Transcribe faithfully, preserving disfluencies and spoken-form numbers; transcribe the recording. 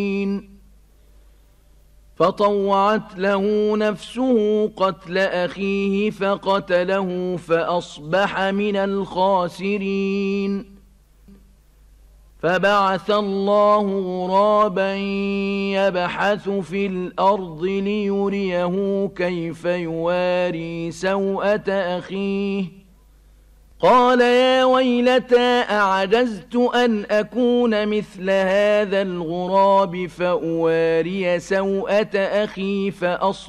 فطوعت له نفسه قتل أخيه فقتله فأصبح من الخاسرين فبعث الله غرابا يبحث في الأرض ليريه كيف يواري سوءة أخيه قال يا ويلتى أعجزت أن أكون مثل هذا الغراب فأواري سوءة أخي فأصبح